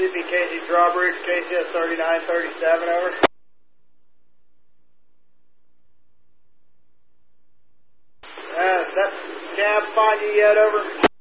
Mississippi, Casey Drawbridge, KCS 3937, over. That cab find you yet, over?